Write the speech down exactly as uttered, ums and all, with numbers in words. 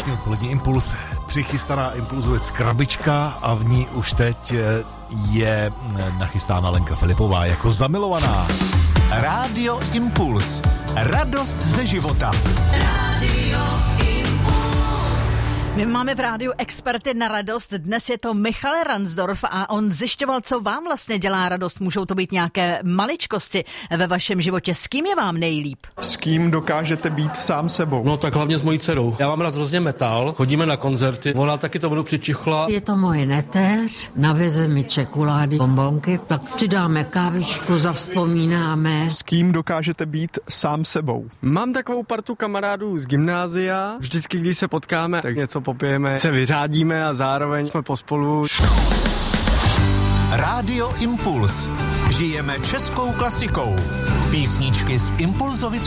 Dnešní odpolední Impuls. Přichystaná Impulzovec krabička a v ní už teď je nachystána Lenka Filipová jako zamilovaná. Rádio Impuls. Radost ze života. Rádio My máme v rádiu experty na radost. Dnes je to Michal Ransdorf a on zjišťoval, co vám vlastně dělá radost. Můžou to být nějaké maličkosti ve vašem životě. S kým je vám nejlíp? S kým dokážete být sám sebou? No tak hlavně s mojí dcerou. Já mám rád hrozně metal, chodíme na koncerty, ona taky to budu přičichla. Je to moje netéř, naveze mi čekulády, bombonky, tak si dáme kávičku, zavzpomínáme. S kým dokážete být sám sebou? Mám takovou partu kamarádů z gymnázia. Vždycky, když se potkáme, tak něco popijeme, se vyřádíme a zároveň jsme pospolu. Rádio Impuls. Žijeme českou klasikou. Písničky z Impulzovic